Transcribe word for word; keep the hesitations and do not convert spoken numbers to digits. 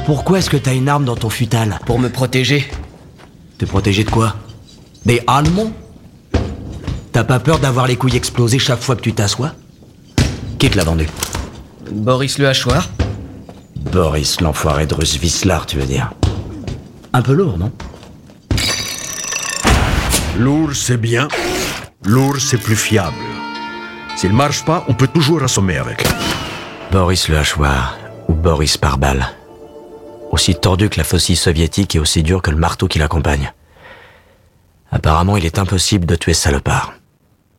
Pourquoi est-ce que t'as une arme dans ton futal? Pour me protéger. Te protéger de quoi? Des Allemands? T'as pas peur d'avoir les couilles explosées chaque fois que tu t'assois? Qui te l'a vendu? Boris le hachoir. Boris, l'enfoiré de Russe Wislar, tu veux dire? Un peu lourd, non? Lourd, c'est bien. Lourd, c'est plus fiable. S'il marche pas, on peut toujours assommer avec. Boris le hachoir, ou Boris par balle. Aussi tordu que la faucille soviétique et aussi dur que le marteau qui l'accompagne. Apparemment, il est impossible de tuer ce salopard.